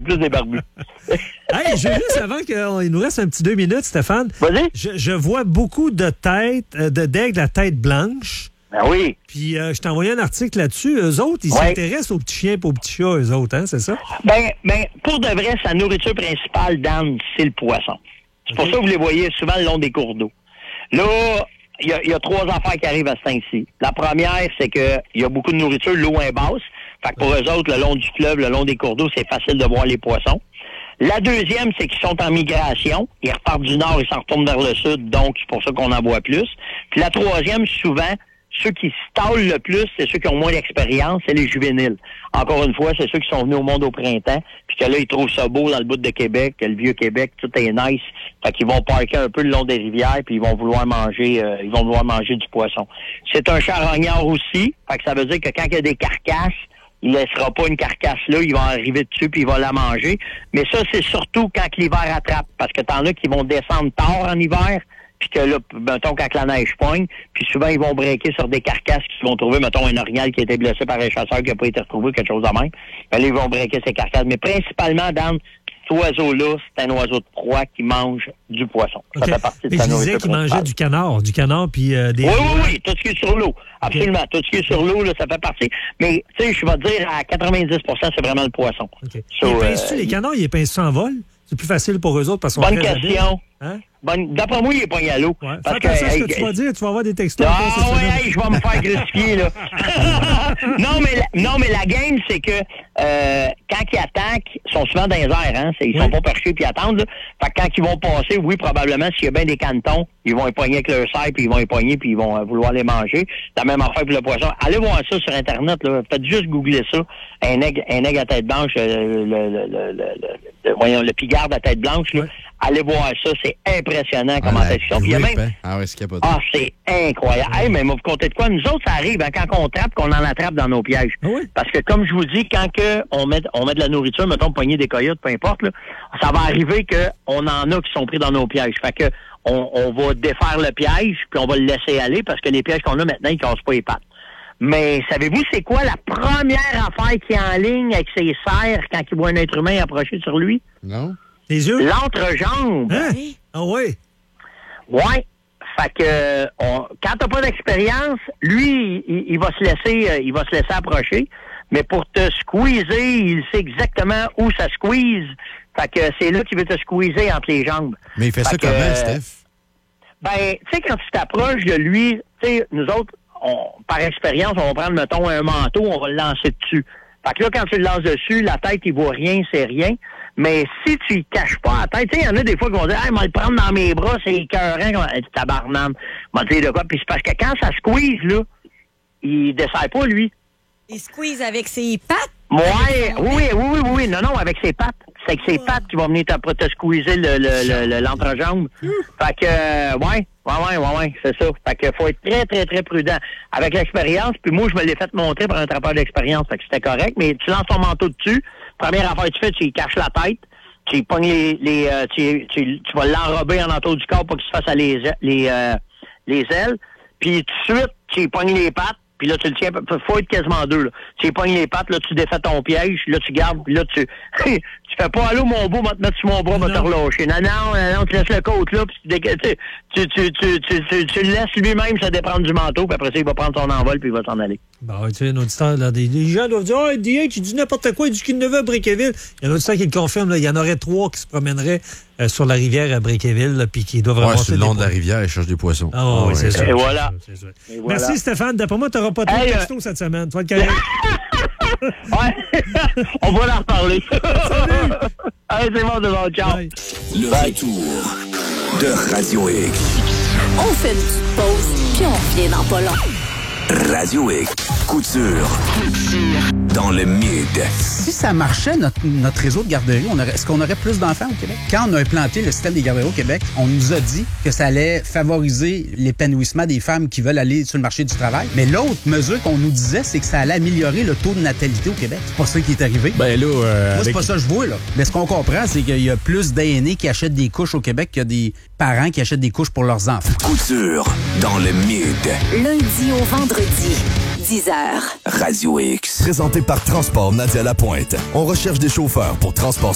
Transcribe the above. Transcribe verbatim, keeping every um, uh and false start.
plus des barbus. Hey, je veux juste, avant qu'il nous reste un petit deux minutes, Stéphane. Vas-y. Je, je vois beaucoup de têtes, euh, de d'aigles à tête blanche. Ben oui. Puis euh, je t'ai envoyé un article là-dessus. Eux autres, ils ouais. s'intéressent aux petits chiens et aux petits chats, eux autres, hein, c'est ça? Ben, ben, pour de vrai, sa nourriture principale, Dan, c'est le poisson. C'est okay. pour ça que vous les voyez souvent le long des cours d'eau. Là, il y, y a trois affaires qui arrivent à ce temps-ci. La première, c'est qu'il y a beaucoup de nourriture, l'eau est basse. Fait que pour eux autres, le long du fleuve, le long des cours d'eau, c'est facile de voir les poissons. La deuxième, c'est qu'ils sont en migration. Ils repartent du nord, ils s'en retournent vers le sud, donc c'est pour ça qu'on en voit plus. Puis la troisième, souvent, ceux qui stallent le plus, c'est ceux qui ont moins d'expérience, c'est les juvéniles. Encore une fois, c'est ceux qui sont venus au monde au printemps, puis que là, ils trouvent ça beau dans le bout de Québec, le vieux Québec, tout est nice. Fait qu'ils vont parker un peu le long des rivières, puis ils vont vouloir manger, euh, ils vont vouloir manger du poisson. C'est un charognard aussi, fait que ça veut dire que quand il y a des carcasses, il laissera pas une carcasse là, il va arriver dessus puis il va la manger. Mais ça, c'est surtout quand l'hiver attrape, parce que t'en as qui vont descendre tard en hiver, puis que là, mettons, quand la neige poigne, puis souvent, ils vont breaker sur des carcasses qu'ils vont trouver, mettons, un orignal qui a été blessé par un chasseur qui n'a pas été retrouvé, quelque chose de même. Ben là, ils vont breaker ces carcasses. Mais principalement, dans cet oiseau-là, c'est un oiseau de proie qui mange du poisson. Okay. Ça fait partie de sa nourriture. Mais je disais qu'il mangeait du canard, du canard, puis euh, des... Oui, oui, oui, tout ce qui est sur l'eau. Absolument. Okay. Tout ce qui est sur l'eau, là, ça fait partie. Mais, tu sais, je vais te dire, à quatre-vingt-dix pour cent, c'est vraiment le poisson. Okay. So, et pinces-tu, euh, les canards, ils pinces-tu en vol? C'est plus facile pour eux autres parce qu'on bonne question. Hein? Bonne... D'après moi, il est pas à l'eau. Ouais. Fais attention à ce que tu vas dire, tu vas avoir des textos. Ah oui, hey, je vais me faire crucifier, là. non, mais la, non, mais la game, c'est que euh, quand ils attaquent, ils sont souvent dans les airs, hein. Ils oui. sont pas perchés puis attendent, là. Fait que quand ils vont passer, oui, probablement, s'il y a bien des cantons, ils vont époigner avec leur serre, puis ils vont époigner, puis ils vont euh, vouloir les manger. La même affaire pour le poisson. Allez voir ça sur Internet, là. Faites juste googler ça. Un aigle, un aigle à tête blanche, euh, le, le, le, le, le, le, voyons, le pigarde à tête blanche, là. Oui. Allez voir ça, c'est impressionnant comment ah, ils sont. Puis même... hein? Ah, ouais, c'est ah, c'est incroyable. Hey, mais vous comptez de quoi? Nous autres, ça arrive hein, quand on trappe, qu'on en attrape dans nos pièges. Ah oui? Parce que comme je vous dis, quand que on met on met de la nourriture, mettons poigner des coyotes, peu importe, là, ça va arriver qu'on en a qui sont pris dans nos pièges. Fait que on, on va défaire le piège, puis on va le laisser aller parce que les pièges qu'on a maintenant, ils cassent pas les pattes. Mais savez-vous, c'est quoi la première affaire qui est en ligne avec ses serres quand il voit un être humain approcher sur lui? Non. Les yeux? L'entrejambe. Hein? Ah oui? Ouais. Fait que on, quand t'as pas d'expérience, lui, il, il va se laisser euh, il va se laisser approcher. Mais pour te squeezer, il sait exactement où ça squeeze. Fait que c'est là qu'il veut te squeezer entre les jambes. Mais il fait, fait ça que, comment, euh, Steph? Ben, tu sais, quand tu t'approches de lui, tu sais, nous autres, on, par expérience, on va prendre, mettons, un manteau, on va le lancer dessus. Fait que là, quand tu le lances dessus, la tête, il voit rien, c'est rien. Mais si tu ne caches pas la tête, tu sais, il y en a des fois qui vont dire « Hey, moi, le prendre dans mes bras, c'est écœurant. » Tabarnane. Moi, dire de quoi? Puis c'est parce que quand ça squeeze, là, il dessert pas, lui. Il squeeze avec ses pattes? Ouais, oui, oui, oui, oui, oui. Non, non, avec ses pattes. C'est avec ses pattes qu'il va venir te, te squeezer le, le, le, l'entrejambe. Mmh. Fait que, euh, ouais, ouais, ouais, ouais, ouais, c'est ça. Fait que faut être très, très, très prudent. Avec l'expérience, puis moi, je me l'ai fait montrer par un trappeur d'expérience, fait que c'était correct, mais tu lances ton manteau dessus. Première affaire que tu fais, tu y caches la tête, tu y pognes les, les euh, tu, tu, tu vas l'enrober en entour du corps pour qu'il se fasse les, les, euh, les ailes, puis tout de suite, tu y pognes les pattes, puis là, tu le tiens, faut être quasiment deux, là. Tu y pognes les pattes, là, tu défais ton piège, là, tu gardes, puis là, tu, tu fais pas, allô, mon beau, va te mettre sur mon bras, va te relâcher. Non, non, non, tu laisses le côte, là, puis tu, tu, tu, tu, tu, tu, tu le laisses lui-même se déprendre du manteau, puis après ça, il va prendre son envol, puis il va s'en aller. Bon, tu sais, un auditeur, là, des, des gens doivent dire, oh, D H, tu dis n'importe quoi, il dit qu'il ne veut à Bréqueville. Il y a un auditeur qui le confirme, là, il y en aurait trois qui se promèneraient euh, sur la rivière à Bréqueville, puis qui doivent ouais, sur le long de la rivière, ils cherchent des poissons. Ah, oh, oui, c'est ça. Et voilà. C'est ça. Et voilà. Merci, Stéphane. D'après moi, tu n'auras pas de hey, texto euh... cette semaine. Tu vas être carré. Ouais, on va en reparler. Salut! Allez, c'est bon, de bon, ciao. Bye. Le Bye. Retour de Radio X. On fait une petite pause, puis on revient dans pas long. Radio X. Couture. Couture. Dans le mid. Si ça marchait, notre, notre réseau de garderies, on aurait, est-ce qu'on aurait plus d'enfants au Québec? Quand on a implanté le système des garderies au Québec, on nous a dit que ça allait favoriser l'épanouissement des femmes qui veulent aller sur le marché du travail. Mais l'autre mesure qu'on nous disait, c'est que ça allait améliorer le taux de natalité au Québec. C'est pas ça qui est arrivé. Ben là, euh, Moi, c'est avec... pas ça que je vois, là. Mais ce qu'on comprend, c'est qu'il y a plus d'aînés qui achètent des couches au Québec qu'il y a des parents qui achètent des couches pour leurs enfants. Couture dans le mid. Lundi au vendredi, dix heures. Radio X. Présenté par Transport Nadia Lapointe. On recherche des chauffeurs pour transport